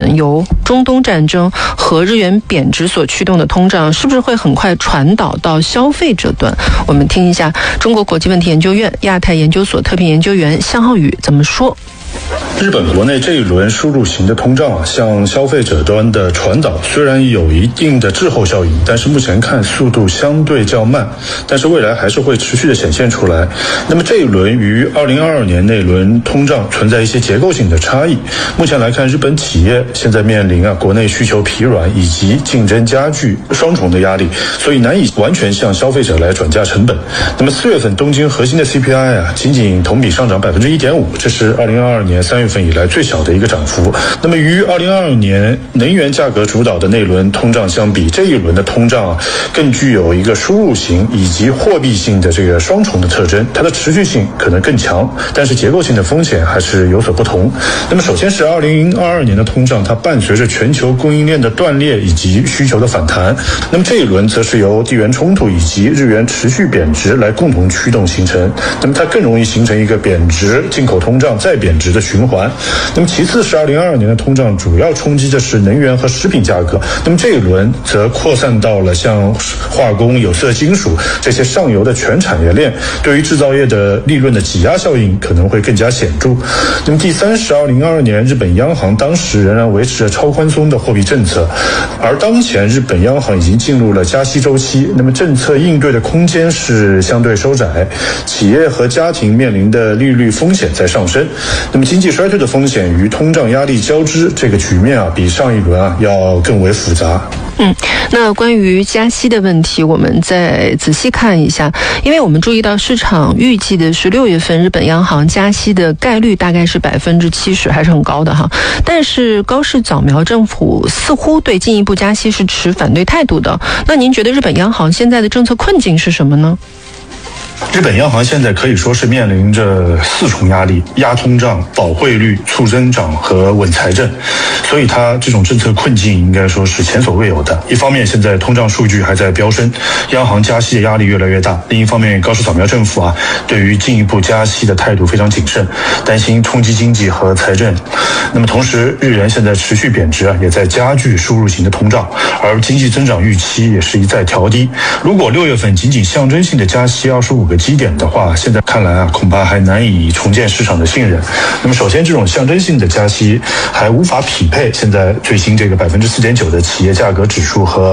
轮由中东战争和日元贬值所驱动的通胀，是不是会很快传导到消费者端？我们听一下中国国际问题研究院亚太研究所特聘研究员向浩宇怎么说。 日本国内这一轮输入型的通胀向消费者端的传导虽然有一定的滞后效应，但是目前看速度相对较慢，但是未来还是会持续的显现出来。那么这一轮与2022年那轮通胀存在一些结构性的差异。目前来看，日本企业现在面临国内需求疲软以及竞争加剧双重的压力，所以难以完全向消费者来转嫁成本。那么4月份东京核心的 CPI 仅仅同比上涨 1.5%， 这是2022年3月份以来最小的一个涨幅。那么与2022年能源价格主导的那轮通胀相比，这一轮的通胀更具有一个输入型以及货币性的这个双重的特征，它的持续性可能更强，但是结构性的风险还是有所不同。那么首先是2022年的通胀，它伴随着全球供应链的断裂以及需求的反弹。那么这一轮则是由地缘冲突以及日元持续贬值来共同驱动形成，那么它更容易形成一个贬值、进口通胀再贬值的循环。那么其次是2022年的通胀主要冲击的是能源和食品价格，那么这一轮则扩散到了像化工、有色金属这些上游的全产业链，对于制造业的利润的挤压效应可能会更加显著。那么第三是2022年日本央行当时仍然维持着超宽松的货币政策，而当前日本央行已经进入了加息周期，那么政策应对的空间是相对收窄，企业和家庭面临的利率风险在上升，那么经济衰退的风险与通胀压力交织，这个局面比上一轮要更为复杂。 那关于加息的问题，我们再仔细看一下，因为我们注意到市场预计的是6月份日本央行加息的概率大概是70%，还是很高的哈。但是高市早苗政府似乎对进一步加息是持反对态度的。那您觉得日本央行现在的政策困境是什么呢？ 日本央行现在可以说是面临着4重压力：压通胀、保汇率、促增长和稳财政。所以它这种政策困境应该说是前所未有的。一方面，现在通胀数据还在飙升，央行加息的压力越来越大；另一方面，高市早苗政府对于进一步加息的态度非常谨慎，担心冲击经济和财政。那么同时，日元现在持续贬值也在加剧输入型的通胀，而经济增长预期也是一再调低。如果6月份仅仅象征性的加息25个基点的话，现在看来恐怕还难以重建市场的信任。那么首先，这种象征性的加息还无法匹配现在最新这个4.9%的企业价格指数和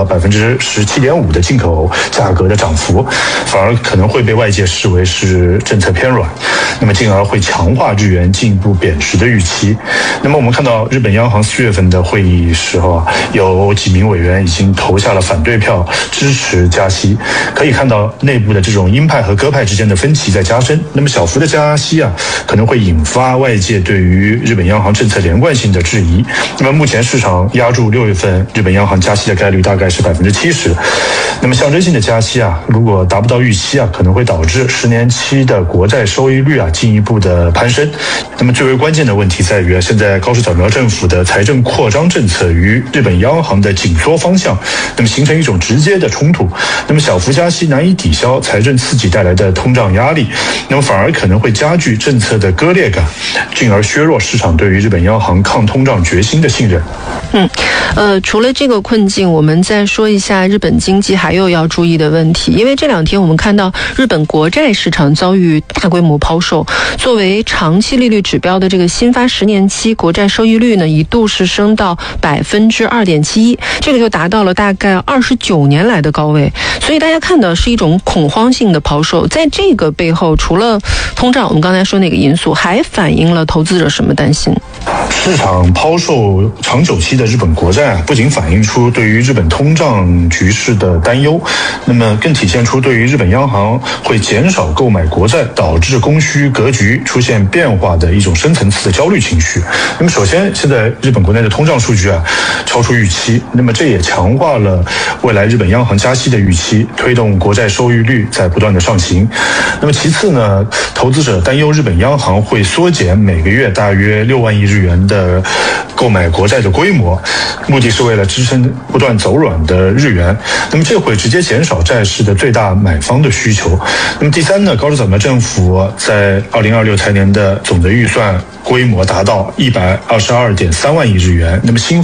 17.5%的进口价格的涨幅，反而可能会被外界视为是政策偏软，那么进而会强化日元进一步贬值的预期。那么我们看到日本央行4月份的会议时候有几名委员已经投下了反对票，支持加息。可以看到内部的这种鹰派和鸽派之间的分歧在加深。那么小幅的加息可能会引发外界对于日本央行政策连贯性的质疑。那么目前市场压住6月份日本央行加息的概率大概是70%。那么象征性的加息如果达不到预期可能会导致10年期的国债收益率进一步的攀升。那么最为关键的问题在于现在高市早苗政府的财政扩张政策与日本央行的紧缩方向，那么形成一种直接的冲突。那么小幅加息难以抵消财政刺激带来的通胀压力，那么反而可能会加剧政策的割裂感，进而削弱市场对于日本央行抗通胀决心的信任。 除了这个困境，我们再说一下日本经济还有要注意的问题。因为这2天我们看到日本国债市场遭遇大规模抛售，作为长期利率指标的这个新发10年期国债收益率呢，一度是升到2.71%，这个就达到了大概29年来的高位。所以大家看到是一种恐慌性的抛售。在这个背后，除了通胀，我们刚才说那个因素，还反映了投资者什么担心？ 市场抛售长久期的日本国债不仅反映出对于日本通胀局势的担忧，那么更体现出对于日本央行会减少购买国债导致供需格局出现变化的一种深层次的焦虑情绪。那么首先，现在日本国内的通胀数据超出预期，那么这也强化了未来日本央行加息的预期，推动国债收益率在不断的上行。那么其次呢，投资者担忧日本央行会缩减每个月大约6万亿日元的购买国债的规模，目的是为了支撑不断走软的日元。那么这会直接减少债市的最大买方的需求。那么第三呢，高市早苗政府在2026财年的总的预算规模达到122.3万亿日元，那么新